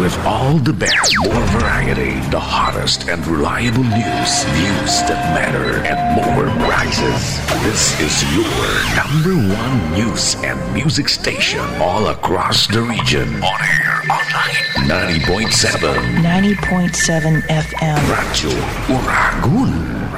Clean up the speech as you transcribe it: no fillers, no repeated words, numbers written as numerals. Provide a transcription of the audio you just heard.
With all the best, more variety, the hottest and reliable news, views that matter, and more prizes. This is your number one news and music station all across the region. On air, online, 90.7. 90.7 FM. Radyo Uragun.